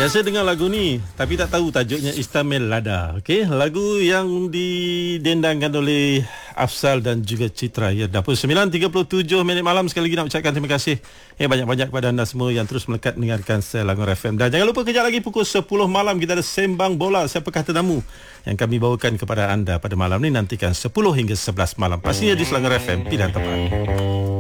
Biasa dengar lagu ni, tapi tak tahu tajuknya Istamil Lada. Okey, lagu yang didendangkan oleh Afzal dan juga Citra. Ya, dah pukul 9.37 minit malam. Sekali lagi nak ucapkan terima kasih banyak-banyak kepada anda semua yang terus melekat mendengarkan Selangor FM. Dan jangan lupa kejap lagi pukul 10 malam kita ada Sembang Bola. Siapakah tetamu yang kami bawakan kepada anda pada malam ni? Nantikan 10 hingga 11 malam. Pastinya di Selangor FM, pilihan tepat.